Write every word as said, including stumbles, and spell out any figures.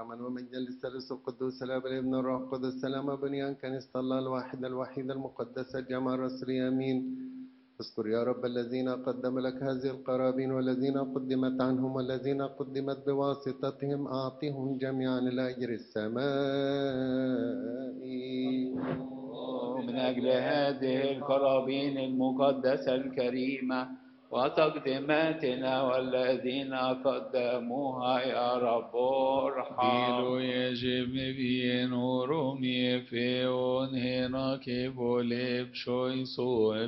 إكراما ومجدا للثالوث القدوس الآب الابن الروح القدس سلام بنيان كنيسة الله الواحد الوحيد المقدس الجامع الرسولي آمين. اذكر يا رب الذين قدم لك هذه القرابين والذين قدمت عنهم والذين قدمت بواسطتهم أعطهم جميعا الأجر السمائي. من أجل هذه القرابين المقدسة الكريمة وتقديماتنا والذين قدموها يا رب ارحم. Bilo ježivni vien urum je feon hena ke voleb šoj so